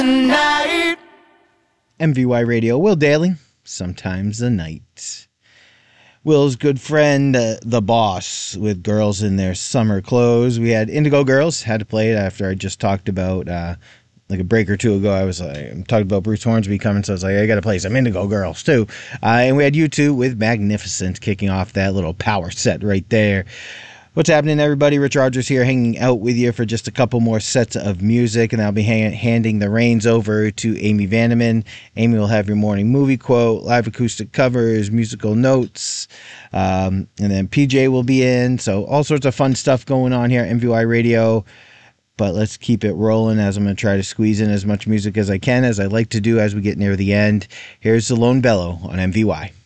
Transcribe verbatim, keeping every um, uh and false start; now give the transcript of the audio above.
Night. M V Y Radio, Will Daly, Sometimes the Night. Will's good friend, uh, The Boss, with Girls in Their Summer Clothes. We had Indigo Girls, had to play it after I just talked about, uh, like a break or two ago, I was like, I'm talking about Bruce Hornsby coming, so I was like, I got to play some Indigo Girls, too. Uh, and we had U two with Magnificent kicking off that little power set right there. What's happening, everybody? Rich Rogers here, hanging out with you for just a couple more sets of music, and I'll be hang- handing the reins over to Amy Vandeman. Amy will have your morning movie quote, live acoustic covers, musical notes, um, and then P J will be in, so all sorts of fun stuff going on here at M V Y Radio. But let's keep it rolling as I'm going to try to squeeze in as much music as I can, as I like to do as we get near the end. Here's the Lone Bellow on M V Y.